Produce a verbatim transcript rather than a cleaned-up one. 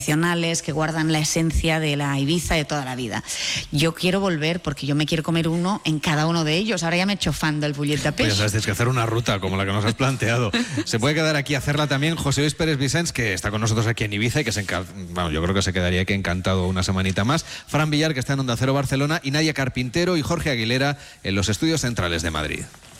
tradicionales que guardan la esencia de la Ibiza de toda la vida. Yo quiero volver porque yo me quiero comer uno en cada uno de ellos. Ahora ya me he hecho fan del bullet de peix. Pues ya sabes, tienes que hacer una ruta como la que nos has planteado. Se puede quedar aquí a hacerla también José Luis Pérez Vicens, que está con nosotros aquí en Ibiza y que se enca... bueno, yo creo que se quedaría aquí encantado una semanita más. Fran Villar, que está en Onda Cero Barcelona, y Nadia Carpintero y Jorge Aguilera en los estudios centrales de Madrid.